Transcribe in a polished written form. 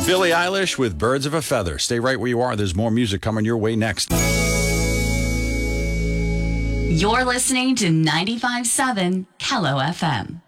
Billie Eilish with Birds of a Feather. Stay right where you are. There's more music coming your way next. You're listening to 95.7 Kello FM.